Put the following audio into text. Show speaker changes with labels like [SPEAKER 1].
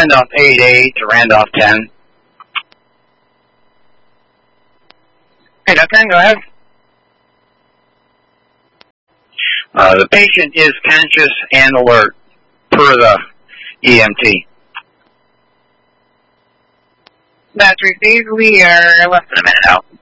[SPEAKER 1] Randolph 8-8 to Randolph 10.
[SPEAKER 2] Hey, Dr. Go ahead.
[SPEAKER 1] The patient is conscious and alert per the EMT.
[SPEAKER 2] That's received. We are less than a minute out.